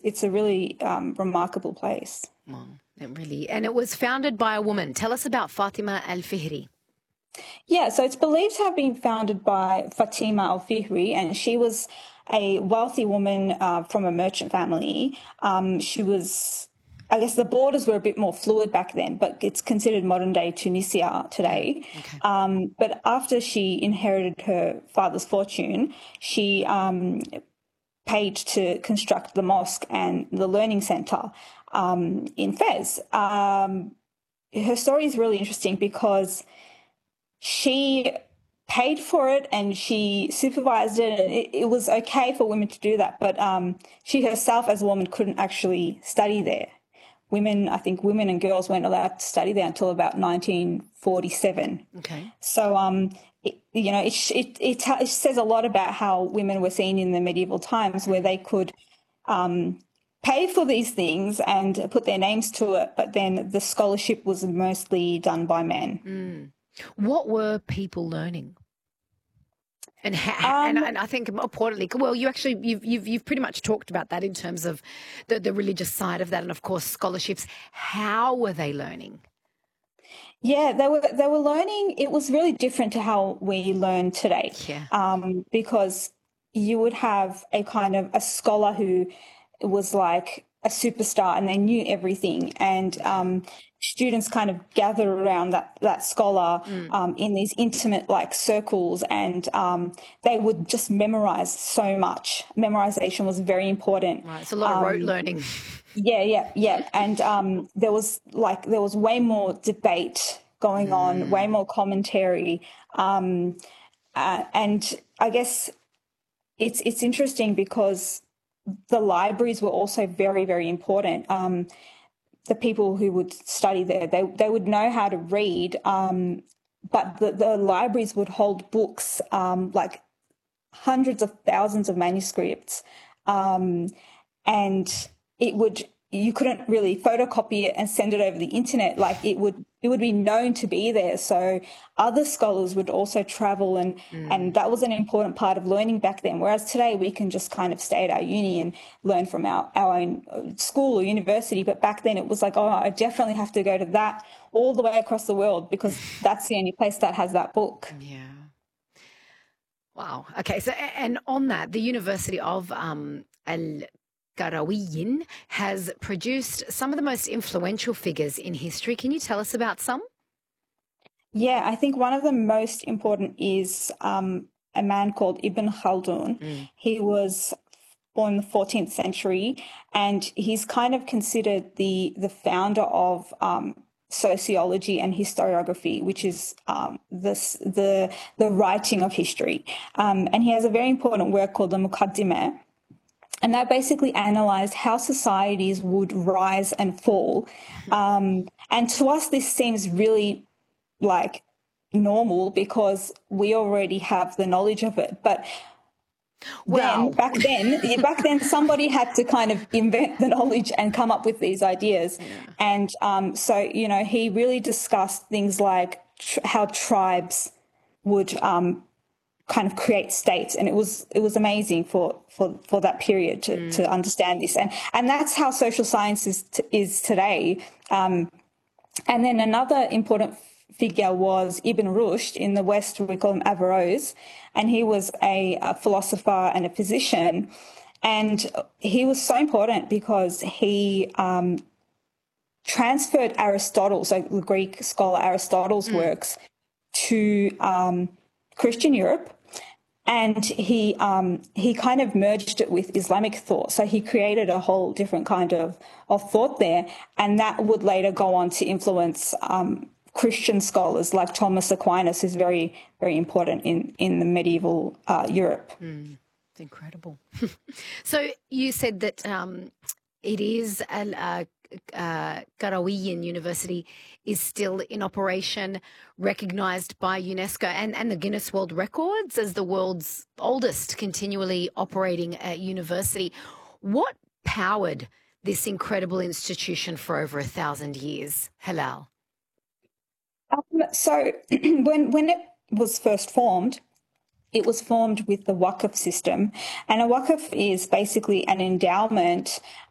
it's a really remarkable place. Well, and it was founded by a woman. Tell us about Fatima Al-Fihri. Yeah, so it's believed to have been founded by Fatima Al-Fihri, and she was a wealthy woman from a merchant family. She was, I guess the borders were a bit more fluid back then, but it's considered modern day Tunisia today. Okay. But after she inherited her father's fortune, she paid to construct the mosque and the learning center in Fez. Her story is really interesting because she paid for it and she supervised it, and it was okay for women to do that, but she herself as a woman couldn't actually study there. I think women and girls weren't allowed to study there until about 1947. Okay. So it says a lot about how women were seen in the medieval times, where they could pay for these things and put their names to it, but then the scholarship was mostly done by men. What were people learning? And and I think more importantly, well, you've pretty much talked about that in terms of the religious side of that, and of course scholarships. How were they learning? Yeah, they were learning. It was really different to how we learn today. Yeah. Because you would have a kind of a scholar who was like a superstar and they knew everything, and students kind of gather around that scholar in these intimate like circles, and they would just memorize so much. Memorization was very important. Right, it's a lot of rote learning. Yeah. And there was way more debate going on, way more commentary, and I guess it's interesting because the libraries were also very, very important. The people who would study there, they would know how to read, but the libraries would hold books, like hundreds of thousands of manuscripts, and you couldn't really photocopy it and send it over the internet. Like it would be known to be there. So other scholars would also travel, and that was an important part of learning back then. Whereas today we can just kind of stay at our uni and learn from our own school or university. But back then it was like, oh, I definitely have to go to that all the way across the world because that's the only place that has that book. Yeah. Wow. Okay. So, and on that, the University of Qarawiyyin has produced some of the most influential figures in history. Can you tell us about some? Yeah, I think one of the most important is a man called Ibn Khaldun. He was born in the 14th century, and he's kind of considered the founder of sociology and historiography, which is the writing of history. And he has a very important work called the Muqaddimah. And that basically analysed how societies would rise and fall. And to us, this seems really like normal because we already have the knowledge of it. But back then, somebody had to kind of invent the knowledge and come up with these ideas. Yeah. And so, he really discussed things like how tribes would kind of create states, and it was amazing for that period to understand this, and that's how social science is today. And then another important figure was Ibn Rushd. In the West we call him Averroes, and he was a philosopher and a physician, and he was so important because he transferred Aristotle, so the Greek scholar Aristotle's works, to Christian Europe. And he kind of merged it with Islamic thought. So he created a whole different kind of thought there. And that would later go on to influence Christian scholars like Thomas Aquinas, who's very, very important in the medieval Europe. It's incredible. So you said that it is Qarawiyyin University is still in operation, recognised by UNESCO and the Guinness World Records as the world's oldest continually operating university. What powered this incredible institution for over 1,000 years, Helal? So when it was first formed, it was formed with the Waqf system. And a Waqf is basically an endowment